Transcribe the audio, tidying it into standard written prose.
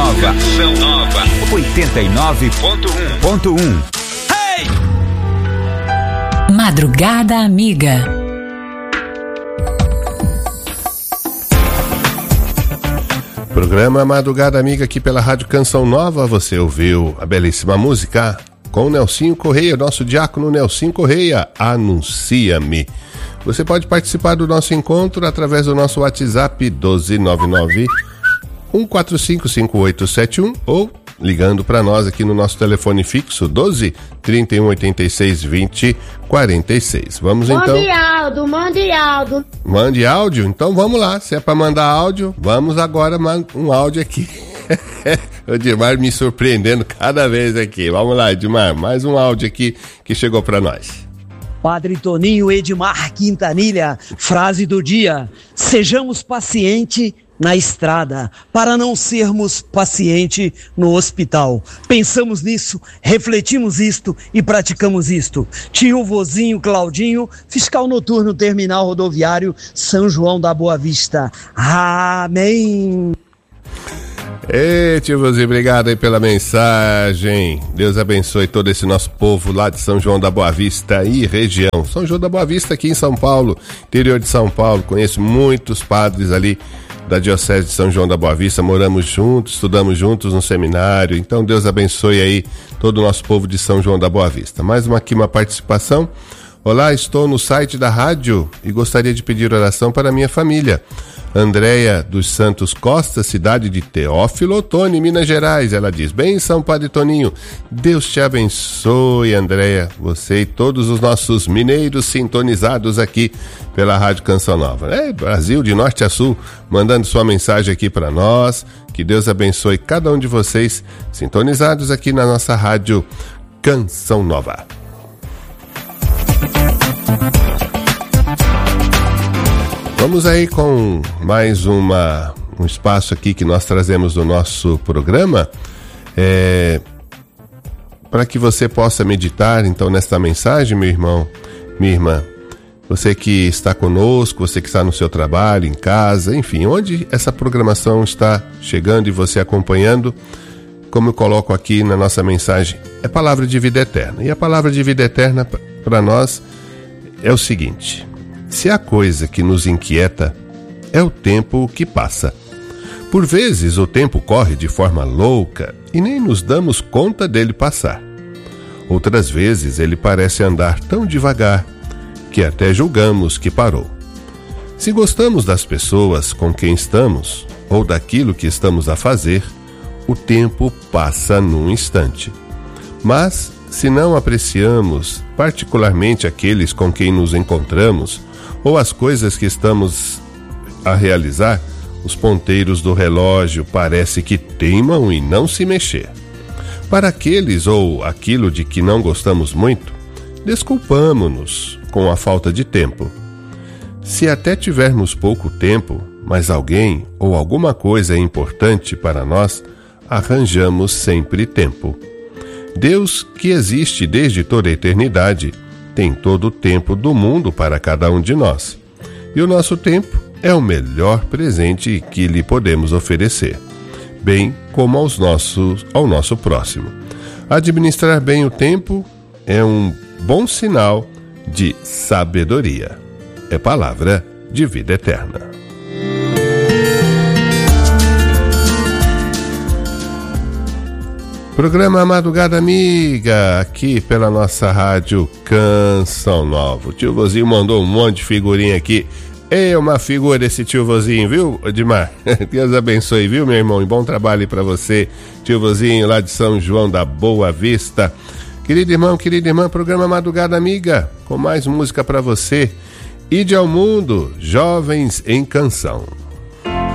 Nova. 89.1. Hey! Madrugada Amiga. Programa Madrugada Amiga aqui pela Rádio Canção Nova. Você ouviu a belíssima música com o Nelsinho Correia, nosso diácono Nelsinho Correia, Anuncia-me. Você pode participar do nosso encontro através do nosso WhatsApp 12991455871 ou ligando para nós aqui no nosso telefone fixo 12 31 86 20 46. Vamos então. Mande áudio. Mande áudio? Então vamos lá. Se é para mandar áudio, vamos agora um áudio aqui. O Edmar me surpreendendo cada vez aqui. Vamos lá, Edmar, mais um áudio aqui que chegou para nós. Padre Toninho Edmar Quintanilha, frase do dia: sejamos pacientes na estrada, para não sermos pacientes no hospital. Pensamos nisso, refletimos isto e praticamos isto. Tio Vozinho Claudinho, fiscal noturno terminal rodoviário São João da Boa Vista. Amém. Ei, tio Vozinho, obrigado aí pela mensagem. Deus abençoe todo esse nosso povo lá de São João da Boa Vista e região. São João da Boa Vista aqui em São Paulo, interior de São Paulo. Conheço muitos padres ali da Diocese de São João da Boa Vista, moramos juntos, estudamos juntos no seminário. Então Deus abençoe aí todo o nosso povo de São João da Boa Vista. Mais uma participação. Olá, estou no site da rádio e gostaria de pedir oração para a minha família. Andréia dos Santos Costa, cidade de Teófilo Otoni, Minas Gerais. Ela diz: benção, Padre Toninho. Deus te abençoe, Andréia. Você e todos os nossos mineiros sintonizados aqui pela Rádio Canção Nova. Brasil, de norte a sul, mandando sua mensagem aqui para nós. Que Deus abençoe cada um de vocês sintonizados aqui na nossa Rádio Canção Nova. Vamos aí com mais um espaço aqui que nós trazemos no nosso programa, para que você possa meditar então nesta mensagem, meu irmão, minha irmã, você que está conosco, você que está no seu trabalho, em casa, enfim, onde essa programação está chegando e você acompanhando. Como eu coloco aqui na nossa mensagem, é palavra de vida eterna. E a palavra de vida eterna para nós é o seguinte: se há coisa que nos inquieta, é o tempo que passa. Por vezes o tempo corre de forma louca e nem nos damos conta dele passar. Outras vezes ele parece andar tão devagar que até julgamos que parou. Se gostamos das pessoas com quem estamos ou daquilo que estamos a fazer, o tempo passa num instante. Mas, se não apreciamos particularmente aqueles com quem nos encontramos ou as coisas que estamos a realizar, os ponteiros do relógio parece que teimam em não se mexer. Para aqueles ou aquilo de que não gostamos muito, desculpamo-nos com a falta de tempo. Se até tivermos pouco tempo, mas alguém ou alguma coisa é importante para nós, arranjamos sempre tempo. Deus, que existe desde toda a eternidade, tem todo o tempo do mundo para cada um de nós. E o nosso tempo é o melhor presente que lhe podemos oferecer, bem como ao nosso próximo. Administrar bem o tempo é um bom sinal de sabedoria. É palavra de vida eterna. Programa Madrugada Amiga, aqui pela nossa Rádio Canção Nova. O tio Vozinho mandou um monte de figurinha aqui. É uma figura esse tio Vozinho, viu, Edmar? Deus abençoe, viu, meu irmão? E bom trabalho aí pra você, tio Vozinho, lá de São João da Boa Vista. Querido irmão, querida irmã, programa Madrugada Amiga, com mais música pra você. Ide ao mundo, jovens em canção.